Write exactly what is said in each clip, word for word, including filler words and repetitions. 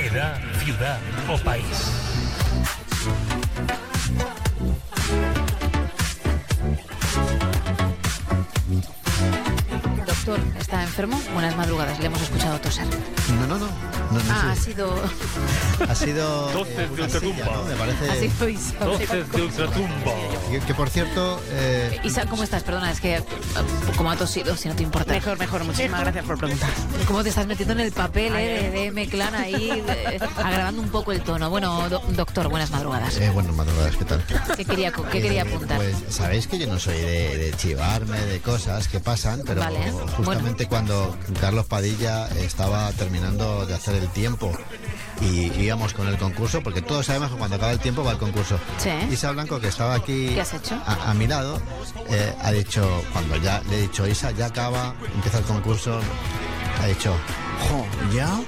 sociedad, ciudad o país. Doctor, ¿está enfermo? Buenas madrugadas, le hemos escuchado toser. No, no, no. no, no ah, sí. ha sido... Ha sido... Doces eh, de una ultratumba. silla, ¿no? Me parece... Ha sido Isa. Doces de ultratumba. Que, que, por cierto... Eh... Isa, ¿cómo estás? Perdona, es que como ha tosido, si no te importa. Mejor, mejor. Muchísimas gracias por preguntar. ¿Cómo te estás metiendo en el papel eh, de M-Clan ahí, de, agravando un poco el tono? Bueno, do, doctor, buenas madrugadas. Eh, buenas madrugadas, ¿qué tal? ¿Qué quería, qué quería apuntar? Pues sabéis que yo no soy de, de chivarme de cosas que pasan, pero Vale. justamente Bueno. cuando Carlos Padilla estaba terminando de hacer el tiempo y íbamos con el concurso, porque todos sabemos que cuando acaba el tiempo va el concurso. Sí. Isa Blanco, que estaba aquí ¿Qué has hecho? A, a mi lado, eh, ha dicho, cuando ya le he dicho, Isa, ya acaba, empieza el concurso, ha dicho, jo, ¿ya?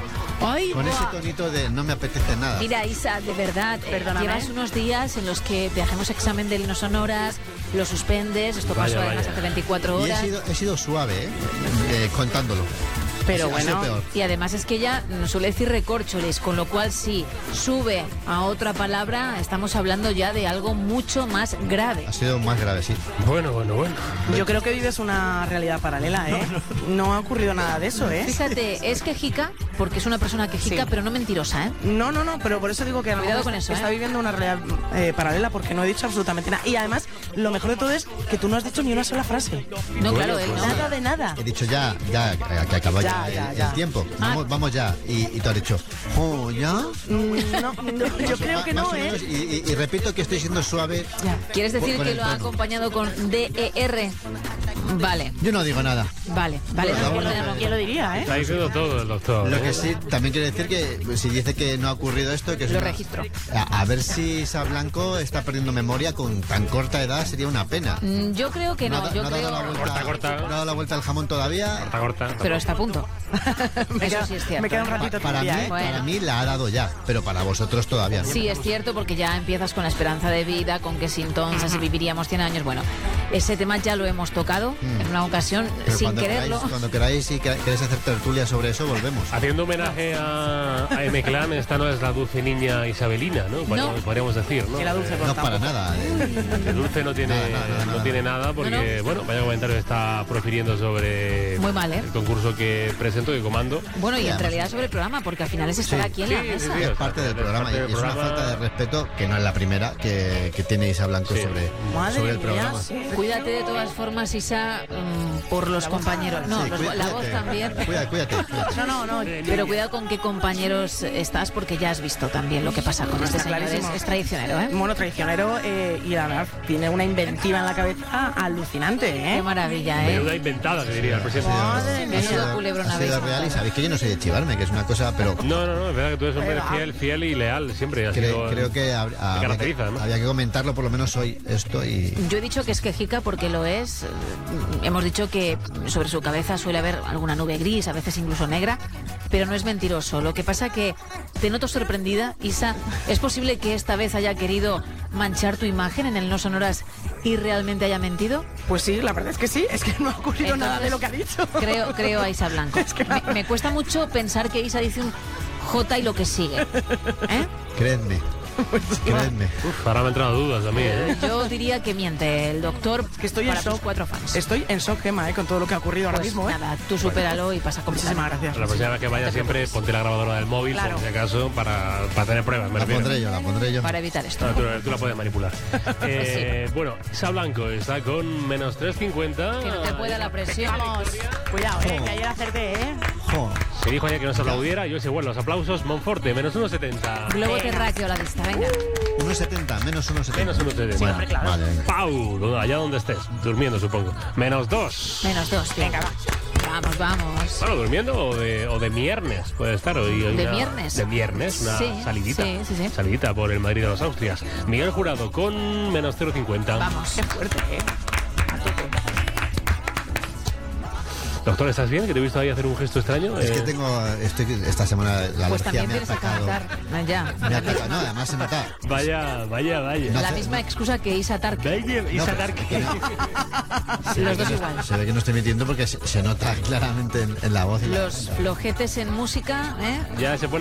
¡Ay, Con ese buah! tonito de no me apetece nada. Mira, Isa, de verdad, eh, Perdóname. llevas unos días en los que te hacemos examen de no sonoras, lo suspendes, esto Vaya, pasó además vaya. hace veinticuatro Y he horas. sido, he sido suave, ¿eh? Eh, contándolo. Pero Ha sido bueno, peor. Y además es que ella nos suele decir recorcholis, con lo cual si sube a otra palabra, estamos hablando ya de algo mucho más grave. Ha sido más grave, sí. Bueno, bueno, bueno. yo creo que vives una realidad paralela, ¿eh? No ha ocurrido nada de eso, ¿eh? Fíjate, es quejica, porque es una persona quejica, Sí. pero no mentirosa, ¿eh? No, no, no, pero por eso digo que a lo Cuidado mejor con eso, está ¿eh? viviendo una realidad eh, paralela porque no he dicho absolutamente nada. Y además, lo mejor de todo es que tú no has dicho ni una sola frase. No, Bueno, claro, él pues no. Nada de nada. He dicho ya, ya, eh, que acaba ya, Ya, ya, el, ya. el tiempo. Ah. Vamos, vamos ya. Y, y tú has dicho, oh, ¿ya? Mm, No, no, yo Más- creo que más no, o ¿eh? menos, y, y- y repito que estoy siendo suave. Ya. ¿Quieres decir Con que el lo ha tono. acompañado con D E R? Vale, Yo no digo nada. vale, vale. Bueno, no, bueno, no, no, no. ¿Quién lo diría, eh? Está diciendo todo el doctor. Lo ¿eh? que sí, también quiere decir que pues, si dice que no ha ocurrido esto, que es Lo una- registro. A, a ver si Isa Blanco está perdiendo memoria con tan corta edad, sería una pena. Mm, Yo creo que no, ha da- yo ha dado creo... la vuelta, Corta, corta. no ha dado la vuelta al jamón todavía. Corta, corta. Pero está a punto. me, Eso queda, sí es cierto. me queda un Pa- ratito para, mí, todavía, ¿eh? Bueno. para mí la ha dado ya, pero para vosotros todavía no. Sí, es cierto, porque ya empiezas con la esperanza de vida, con que si entonces si viviríamos cien años. Bueno, ese tema ya lo hemos tocado en una ocasión Pero sin cuando quererlo. Queráis, cuando queráis y que- queréis hacer tertulia sobre eso, volvemos. Haciendo homenaje a, a M-Clan, esta no es la dulce niña Isabelina, ¿no? Podríamos, No. podríamos decir, ¿no? Que la dulce Eh, por No para tampoco. nada. eh. que dulce no tiene Nada, nada, nada, no nada. tiene nada porque, No, no. bueno, vaya comentario está profiriendo sobre Muy mal, ¿eh? el concurso que presento y comando. Bueno, y Ya, en no realidad sobre el programa, porque al final es estar Sí. aquí en la Sí, mesa. sí, sí. Es o sea, parte del es programa parte y del es una programa. falta de respeto que no es la primera que, que tiene Isa Blanco Sí. sobre, Madre sobre el mía, programa. sí. Cuídate de todas formas, Isa, mm, por los compañeros. No, Sí, los- cuí- la voz cuídate. también. Cuídate, cuídate, cuídate. No, no, no. Pero cuidado con qué compañeros estás, porque ya has visto también lo que pasa con este Está señor. Es, clarísimo. es traicionero, ¿eh? Mono traicionero eh, y la verdad tiene una inventiva en la cabeza alucinante, Qué ¿eh? maravilla, ¿eh? Menuda inventada, que diría el presidente. Madre Ha mía. sido, culebrona ha sido habéis real y montado. sabéis que yo no soy de chivarme, que es una cosa, pero No, no, no, es verdad que tú eres un hombre Ahí va. fiel, fiel y leal siempre. Has cre- sido, creo que hab- había, que, caracteriza, ¿no? había que comentarlo por lo menos hoy esto y Yo he dicho que es quejica porque lo es. Eh, Hemos dicho que sobre su cabeza suele haber alguna nube gris, a veces incluso negra, pero no es mentiroso. Lo que pasa que te noto sorprendida, Isa. ¿Es posible que esta vez haya querido manchar tu imagen en el No Sonoras y realmente haya mentido? Pues sí, la verdad es que sí, es que no ha ocurrido nada de lo que ha dicho. Creo, creo a Isa Blanco. me, me cuesta mucho pensar que Isa dice un J y lo que sigue. ¿Eh? creedme, creedme. Uf, ahora me han entrado dudas a mí, ¿eh? Yo diría que miente el doctor Que estoy para en tus shock. cuatro fans. Estoy en shock, Gemma, ¿eh? Con todo lo que ha ocurrido ahora Pues mismo, ¿eh? nada, tú supéralo y pasa Muchísimas completamente. gracias. La próxima vez que vaya siempre ponte la grabadora del móvil, Claro. por si acaso, para, para tener pruebas. Me La refiero. pondré yo, la pondré yo. Para evitar esto. No, tú, tú la puedes manipular. Eh, bueno, Isa Blanco está con menos tres cincuenta. Que no te pueda la presión. Vamos, cuidado, ¿eh? Que ayer acerté, ¿eh? Jo, Se dijo ayer que no se aplaudiera y hoy se vuelven los aplausos. Monforte, menos uno setenta. Globo terráqueo a la vista, venga. uno setenta, menos uno setenta. Menos uno setenta. Bueno, Siempre, claro. vale, venga. Pau, allá donde estés, durmiendo supongo. Menos dos. Menos dos, tío. Venga, va. Vamos, vamos. Bueno, durmiendo o de, o de viernes puede estar hoy. hoy ¿De una- viernes? De viernes, una Sí, salidita. sí, sí, sí. Salidita por el Madrid de los Austrias. Miguel Jurado con menos cero cincuenta. Vamos. Qué fuerte, ¿eh? A tope. Doctor, ¿estás bien? Que te he visto ahí hacer un gesto extraño. Es que Eh, tengo, estoy, esta semana la Pues alergia también me ha tienes que atacado. cantar. Ah, Ya. Me ha atacado, no, además se nota. Vaya, vaya, vaya. No La hace- misma excusa que Isa Tarque. Vaya, Isa pero- Tarque. Los dos igual. Se ve que no estoy mintiendo porque se, se nota claramente en, en la voz. y la- Los flojetes en música, ¿eh? Ya se pone